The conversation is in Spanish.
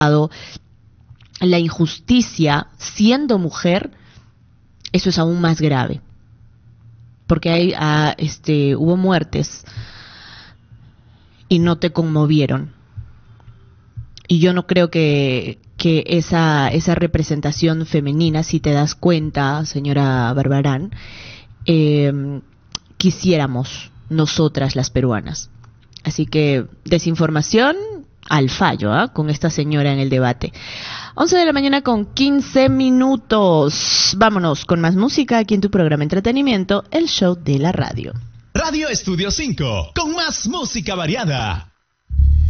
la injusticia siendo mujer, eso es aún más grave, porque hubo muertes y no te conmovieron. Y yo no creo que esa representación femenina, si te das cuenta, señora Barbarán, quisiéramos nosotras las peruanas. Así que desinformación al fallo, con esta señora en el debate. 11 de la mañana con 15 minutos. Vámonos con más música aquí en tu programa Entretenimiento, el show de la radio. Radio Estudio 5, con más música variada.